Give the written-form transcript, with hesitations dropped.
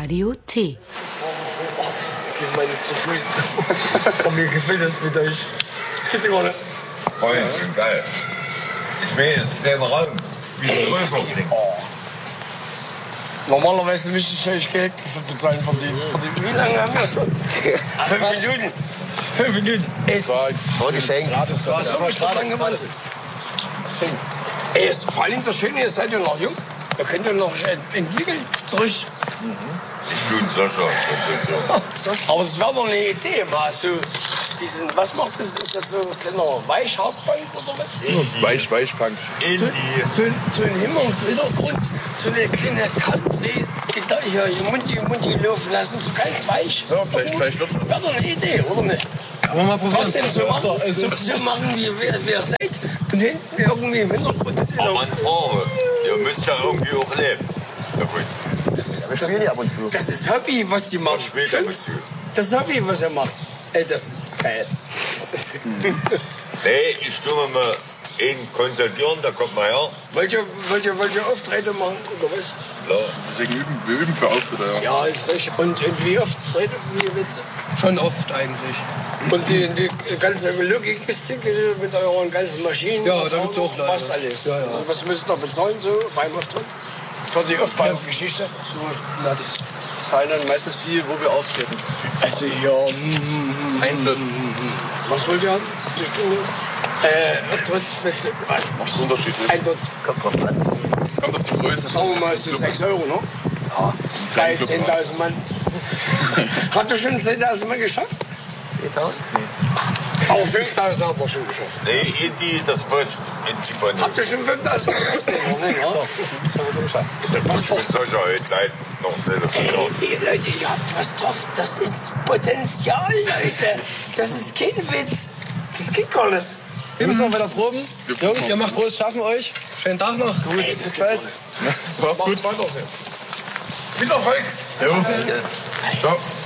Radio T. Oh, das geht meine zu Fuß. Und mir gefällt das mit euch. Das geht gar nicht. Freund, geil. Ich will jetzt den Raum. Wie viel größer kriegen. Normalerweise müsste ich euch Geld bezahlen für die. Wie lange haben wir? 5 Minuten. 5 Minuten. Das war geschenkt. So lang gemacht. Ey, ist vor allem das Schöne, ihr seid ja noch jung. Ihr könnt ja noch entwickeln, zurück. Ich tue es so. Aber es wäre doch eine Idee, mal so was macht das? Ist das so ein kleiner Weichhartpunk oder was? Weichpunk. So ein Hintergrund, so eine kleine Country, hier Mundi laufen lassen, so ganz weich. Ja, vielleicht wird's. Wäre doch eine Idee, oder nicht? Kann man mal probieren. Trotzdem so machen, wie ihr seid. Und hinten irgendwie im Hintergrund. Aber man Farbe. Ihr müsst ja irgendwie auch leben. Ja gut. Wir spielen die ab und zu. Das ist Hobby, was die machen. Spielt ab und zu. Das ist Hobby, was ihr macht. Ey, das ist geil. Nee, ich tue mal einen konsultieren, da kommt mal her. Wollt ihr Auftritte machen oder was? Ja. Deswegen wir üben für Auftritte, ja. Ja, ist richtig. Und wie oft tretet ihr jetzt? Schon oft eigentlich. Und die ganze Logistik mit euren ganzen Maschinen? Ja, was da gibt's auch leider. passt alles. Ja, ja. Und was müsst ihr bezahlen so beim Auftritt? Für die Aufbaugeschichte? So, na, das zahlen dann meistens die, wo wir auftreten. Also ja, Eintritt. was wollt ihr haben? Die Stunde? Auftritt mit... Unterschiedlich. Eintritt. Kommt drauf an. Kommt auf die Größe. Sagen wir mal so 6 €, ne? Ja. Bei 10.000 Mann. Habt ihr schon 10.000 Mann geschafft? 10.000? Nee. Auch 5.000 habt ihr schon geschafft. Nee, das Post in Zypern. Habt ihr schon 5.000 geschafft? Nee, ja. Das passt doch. Und solcher heute Leute noch telefonieren. Ey, Leute, ihr habt was drauf. Das ist Potenzial, Leute. Das ist kein Witz. Das geht gar nicht. Wir müssen noch weiter proben. Jungs, ihr macht groß schaffen euch. Schönen Tag noch. Gut, Ey, bis bald. Mach's gut. Viel Erfolg. Jo. Ciao.